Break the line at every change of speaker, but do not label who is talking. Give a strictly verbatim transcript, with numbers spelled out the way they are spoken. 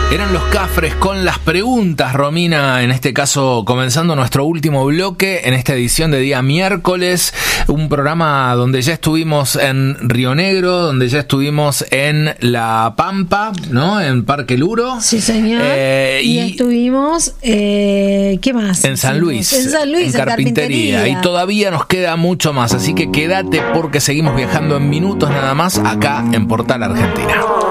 Eran los Cafres con las preguntas, Romina, en este caso comenzando nuestro último bloque en esta edición de día miércoles, un programa donde ya estuvimos en Río Negro, donde ya estuvimos en La Pampa, ¿no? En Parque Luro.
Sí, señor. Eh, y, y estuvimos, eh, ¿qué más?
En San Luis.
En San Luis,
en,
en
carpintería. carpintería. Y todavía nos queda mucho más, así que quédate porque seguimos viajando en minutos nada más acá en Portal Argentina.